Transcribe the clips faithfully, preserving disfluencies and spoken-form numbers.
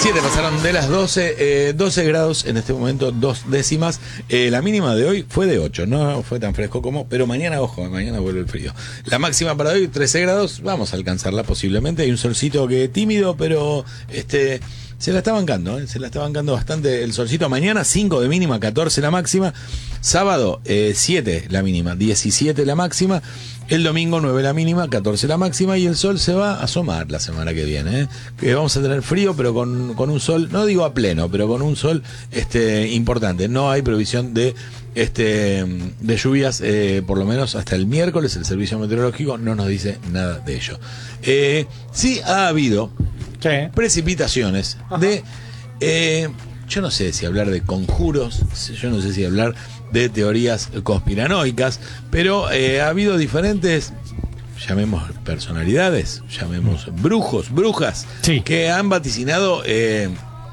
siete pasaron de las doce, eh, doce grados en este momento, dos décimas. Eh, la mínima de hoy fue de ocho, no fue tan fresco como, pero mañana, ojo, mañana vuelve el frío. La máxima para hoy, trece grados, vamos a alcanzarla posiblemente. Hay un solcito que tímido, pero este se la está bancando, ¿eh? se la está bancando bastante el solcito. Mañana cinco de mínima, catorce la máxima. Sábado eh, siete la mínima, diecisiete la máxima. El domingo nueve la mínima, catorce la máxima, y el sol se va a asomar la semana que viene, ¿eh? Que vamos a tener frío, pero con, con un sol, no digo a pleno, pero con un sol este importante. No hay previsión de este de lluvias, eh, por lo menos hasta el miércoles. El servicio meteorológico no nos dice nada de ello. Eh, sí ha habido ¿Sí? precipitaciones de... Eh, yo no sé si hablar de conjuros, yo no sé si hablar de teorías conspiranoicas, pero eh, ha habido diferentes, llamemos personalidades, llamemos brujos, brujas, sí. que han vaticinado eh,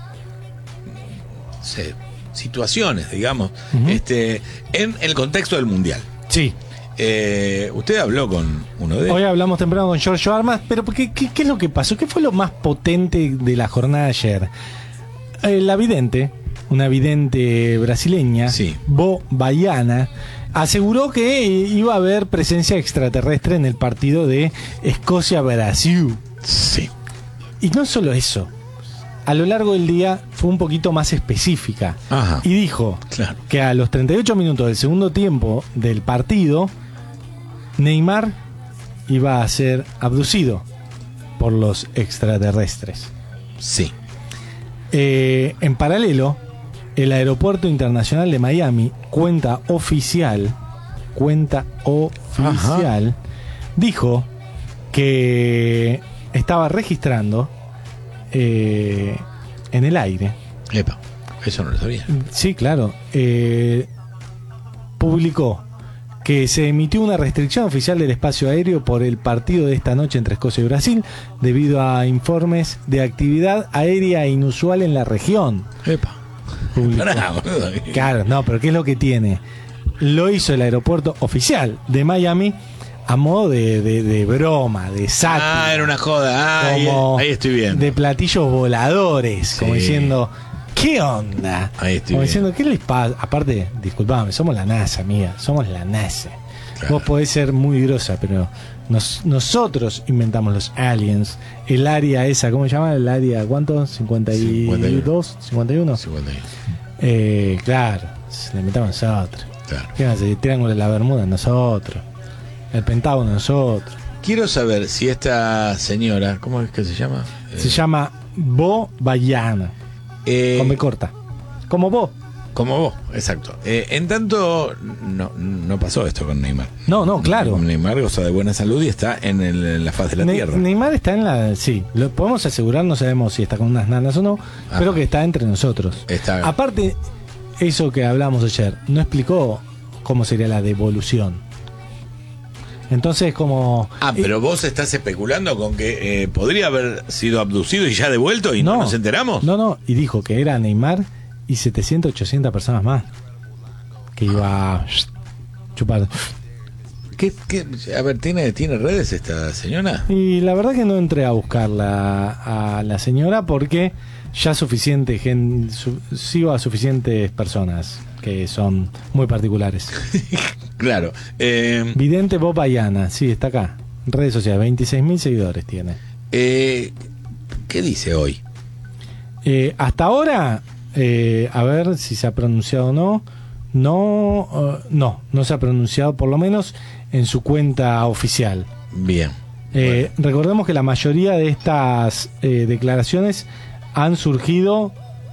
no sé, situaciones, digamos, uh-huh. este, en el contexto del mundial. Sí. Eh, usted habló con uno de ellos. Hoy hablamos temprano con Giorgio Armas, pero ¿qué, qué, ¿qué es lo que pasó? ¿Qué fue lo más potente de la jornada de ayer? Eh, la vidente, una vidente brasileña, sí. Bo Baiana, aseguró que iba a haber presencia extraterrestre en el partido de Escocia-Brasil. Sí. Y no solo eso, a lo largo del día fue un poquito más específica. Ajá. Y dijo claro. que a los treinta y ocho minutos del segundo tiempo del partido, Neymar iba a ser abducido por los extraterrestres. Sí. Eh, en paralelo, el Aeropuerto Internacional de Miami, cuenta oficial, cuenta oficial, Ajá. dijo que estaba registrando eh, en el aire. Epa, eso no lo sabía. Sí, claro. Eh, publicó que se emitió una restricción oficial del espacio aéreo por el partido de esta noche entre Escocia y Brasil, debido a informes de actividad aérea inusual en la región. Epa. Bravo. Claro, no, pero ¿qué es lo que tiene? Lo hizo el aeropuerto oficial de Miami a modo de, de, de broma, de sátira. Ah, era una joda. Ah, como ahí, ahí estoy viendo. De platillos voladores, sí. como diciendo... ¿Qué onda? Ahí estoy Como bien. diciendo, ¿qué les pasa? Aparte, disculpame, somos la NASA, amiga. Somos la NASA. Claro. Vos podés ser muy grosa, pero nos, nosotros inventamos los aliens. El área esa, ¿cómo se llama? El área, ¿cuánto? ¿cincuenta y dos? ¿cincuenta y uno? cincuenta y uno. Eh, claro, se la inventamos nosotros. Claro. ¿Qué más? El Triángulo de la Bermuda, nosotros. El Pentágono, nosotros. Quiero saber si esta señora, ¿cómo es que se llama? Se eh... llama Bo Baiana. Eh, Con B corta. Como vos. Como vos, exacto. Eh, en tanto, no, no pasó esto con Neymar. No, no, claro. Neymar goza de buena salud y está en, el, en la faz de la ne- tierra. Neymar está en la... Sí, lo podemos asegurar, no sabemos si está con unas nanas o no, Ajá. pero que está entre nosotros. Está. Aparte, eso que hablamos ayer, no explicó cómo sería la devolución. Entonces, como... Ah, pero vos estás especulando con que eh, podría haber sido abducido y ya devuelto y no, no nos enteramos. No, no, y dijo que era Neymar y setecientas, ochocientas personas más que iba a chupar. ¿Qué, qué? A ver, ¿tiene, ¿tiene redes esta señora? Y la verdad que no entré a buscarla a la señora porque ya suficiente gente, su, sigo a suficientes personas que son muy particulares. Claro. Eh, Vidente Bob Baiana, sí, está acá. Redes sociales, veintiséis mil seguidores tiene. Eh, ¿Qué dice hoy? Eh, hasta ahora, eh, a ver si se ha pronunciado o no. No, uh, no, no se ha pronunciado, por lo menos en su cuenta oficial. Bien. Eh, bueno. Recordemos que la mayoría de estas eh, declaraciones han surgido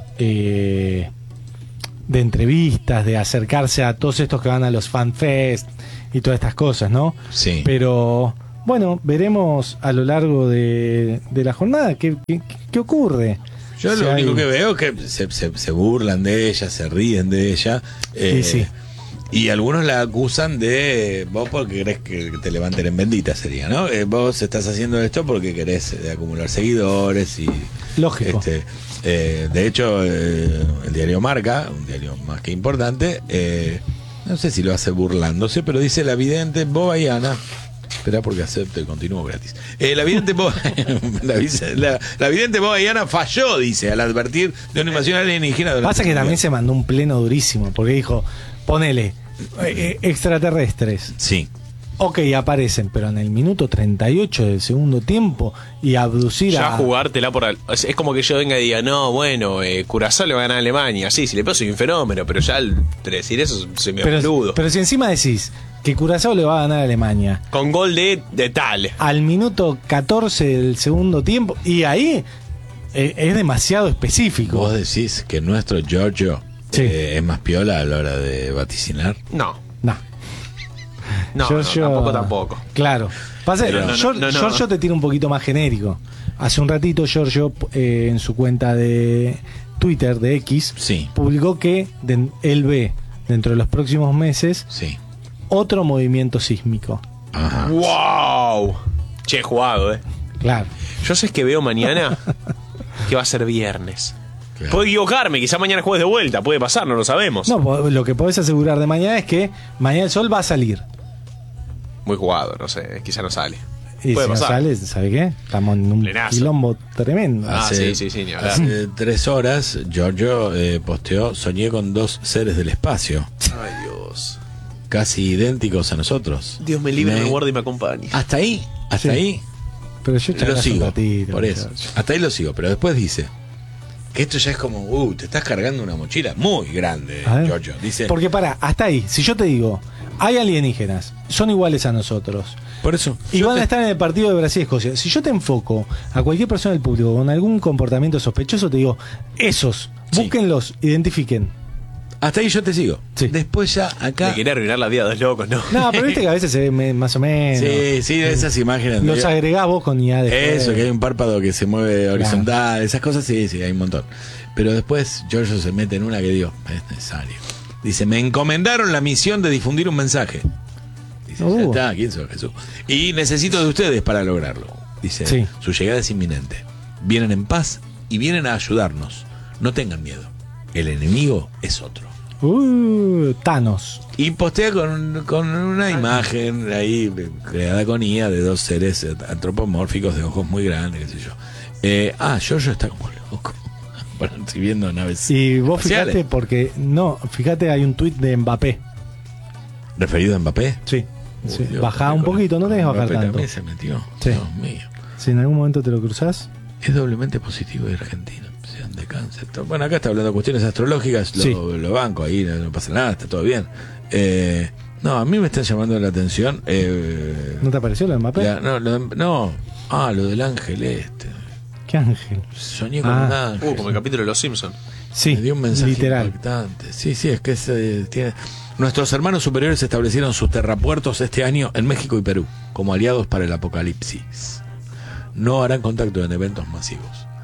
eh, de entrevistas, de acercarse a todos estos que van a los fanfest y todas estas cosas, ¿no? Sí. Pero bueno, veremos a lo largo de, de la jornada qué, qué, qué ocurre. Yo si lo hay... único que veo es que se, se, se burlan de ella, se ríen de ella. Eh, sí, sí. Y algunos la acusan de vos porque querés que te levanten en bendita, sería, ¿no? Eh, vos estás haciendo esto porque querés eh, acumular seguidores y... Lógico. Este, eh, de hecho, eh, el diario Marca, un diario más que importante, eh, no sé si lo hace burlándose, pero dice la vidente Bo Baiana Espera porque acepto y continúo gratis. Eh, la vidente Bo- la, la, la vidente bogotana falló, dice, al advertir de una invasión alienígena. Pasa que también se mandó un pleno durísimo, porque dijo, ponele, eh, extraterrestres. Sí. Ok, aparecen, pero en el minuto treinta y ocho del segundo tiempo y abducir Ya a... jugártela por... al- Es es como que yo venga y diga, no, bueno, eh, Curazao le va a ganar a Alemania. Sí, si le pasa soy un fenómeno, pero ya al decir eso se me pero, boludo. pero si encima decís que Curazao le va a ganar a Alemania Con gol de, de tal. al minuto catorce del segundo tiempo, y ahí eh, es demasiado específico. Vos decís que nuestro Giorgio Sí. eh, es más piola a la hora de vaticinar. No, No. no, Giorgio- no, tampoco, tampoco. Claro. Pasa que Pero no, Gior- no, no, no. Giorgio te tira un poquito más genérico. Hace un ratito Giorgio, eh, en su cuenta de Twitter, de X, Sí. publicó que de- él ve dentro de los próximos meses Sí. otro movimiento sísmico. Ajá. ¡Wow! Che, jugado, eh. Claro. Yo sé que veo mañana que va a ser viernes. Claro. Puedo equivocarme, quizá mañana jueves de vuelta, puede pasar, no lo sabemos. No, po- lo que podés asegurar de mañana es que mañana el sol va a salir. Muy jugado, no sé, quizá no sale. Y Puede si no pasar. sale, ¿sabe qué? Estamos en un Plenazo. quilombo tremendo. Ah, Hace- sí, sí, sí, ni hablar. Hace tres horas, Giorgio eh, posteó: soñé con dos seres del espacio, Ay, Dios. casi idénticos a nosotros. Dios me libre, Me- me guarde y me acompañe. Hasta ahí, hasta Sí. ahí Pero yo lo charlas un sigo. ratito, Por eso, muchacho. hasta ahí lo sigo. Pero después dice que esto ya es como, uh, te estás cargando una mochila muy grande, A ver. Giorgio. Dice, Porque para, hasta ahí, si yo te digo, hay alienígenas, son iguales a nosotros, por eso. y yo van te- a estar en el partido de Brasil y Escocia. Si yo te enfoco a cualquier persona del público con algún comportamiento sospechoso, te digo, esos, Sí. búsquenlos, identifiquen. Hasta ahí yo te sigo. Sí. Después ya acá. Me quería arruinar la vida de los locos, ¿no? No, pero viste que a veces se ve me- más o menos. Sí, sí, de esas imágenes. Los agregás vos con I A de Eso, que hay un párpado que se mueve horizontal, esas cosas, sí, sí, hay un montón. Pero después Giorgio se mete en una que digo, es necesario. Dice, me encomendaron la misión de difundir un mensaje. Dice, ya Uh. está, ¿quién sos, Jesús? Y necesito de ustedes para lograrlo. Dice, Sí. su llegada es inminente. Vienen en paz y vienen a ayudarnos. No tengan miedo. El enemigo es otro. Uh, Thanos. Y postea con, con una imagen ahí creada con I A de dos seres antropomórficos de ojos muy grandes, qué sé yo. Eh, ah, Giorgio está como loco. Bueno, estoy viendo naves. Y vos espaciales. fíjate, porque, no, fíjate, hay un tuit de Mbappé. ¿Referido a Mbappé? Sí. Uy, Sí. Dios, Bajá un con- poquito, no tenés que bajar Mbappé tanto. también se metió. Sí. Dios mío. Si en algún momento te lo cruzás. Es doblemente positivo de Argentina. Sean de cáncer. Todo- Bueno, acá está hablando de cuestiones astrológicas. Lo, Sí. lo banco ahí, no, no pasa nada, está todo bien. Eh, no, a mí me están llamando la atención. Eh, ¿No te apareció lo de Mbappé? la- no, lo de- no. Ah, lo del ángel este. ¿Qué ángel? Soñé con Ah. un ángel. Uh, como el capítulo de Los Simpsons. Sí, Me dio un mensaje literal. impactante. Sí, sí, es que se tiene. Nuestros hermanos superiores establecieron sus terrapuertos este año en México y Perú como aliados para el apocalipsis. No harán contacto en eventos masivos.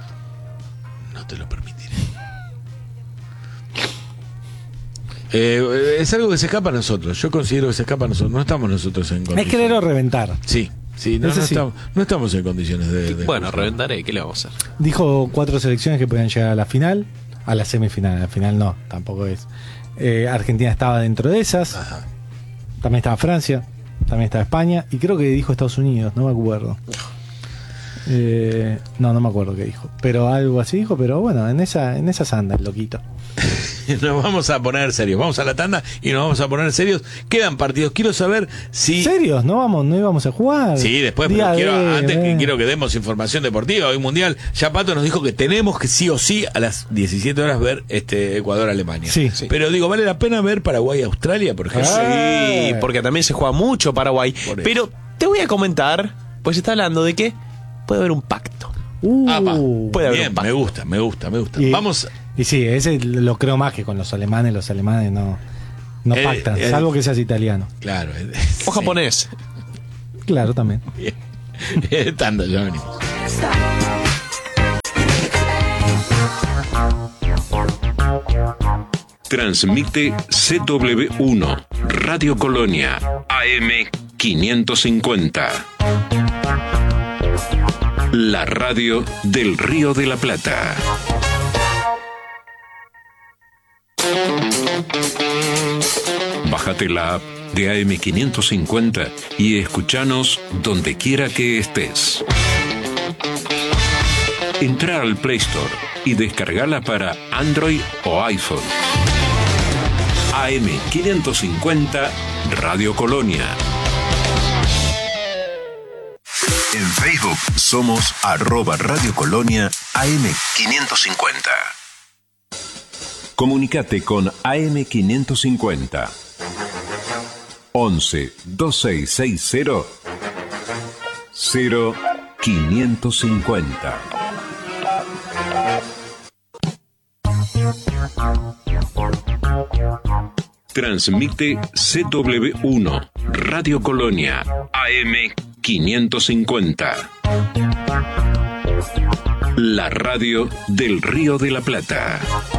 No te lo permitiré. Eh, es algo que se escapa a nosotros. Yo considero que se escapa a nosotros. No estamos nosotros en Es condiciones. querer o reventar. Sí, sí, no, Ese no sí. Estamos, no estamos en condiciones de. de Bueno, juzgar. reventaré, ¿qué le vamos a hacer? Dijo cuatro selecciones que podían llegar a la final, a la semifinal. A la final no, tampoco es. Eh, Argentina estaba dentro de esas. Ajá. También estaba Francia. También estaba España. Y creo que dijo Estados Unidos, no me acuerdo. Eh, no, no me acuerdo qué dijo. Pero algo así dijo. Pero bueno, en esa en esas anda el loquito. Nos vamos a poner serios. Vamos a la tanda y nos vamos a poner serios. Quedan partidos. Quiero saber si. ¿Serios? No vamos, no íbamos a jugar. Sí, después, Día pero quiero, de- antes que eh. quiero que demos información deportiva. Hoy Mundial, ya Pato nos dijo que tenemos que sí o sí a las diecisiete horas ver este Ecuador-Alemania. Sí. Sí. Pero digo, ¿vale la pena ver Paraguay-Australia, por ejemplo? Ah. Sí, porque también se juega mucho Paraguay. Por eso. Pero te voy a comentar, pues se está hablando de que puede haber un pacto. Uh, Apa. Puede haber Bien, un pacto. me gusta, me gusta, me gusta. y, Vamos. Y sí, ese lo creo más que con los alemanes. Los alemanes no, no Eh, pactan, eh, salvo que seas italiano. Claro. eh, O sí, japonés. Claro, también. bien. Tanda, ya venimos. Transmite C W uno, Radio Colonia, A M quinientos cincuenta. La radio del Río de la Plata. Bájate la app de A M quinientos cincuenta y escuchanos donde quiera que estés. Entra al Play Store y descargala para Android o iPhone. A M quinientos cincuenta Radio Colonia. En Facebook somos arroba Radio Colonia A M quinientos cincuenta. Comunicate con A M quinientos cincuenta. once veintiséis sesenta cero quinientos cincuenta. Transmite C W uno Radio Colonia A M quinientos cincuenta. La radio del Río de la Plata.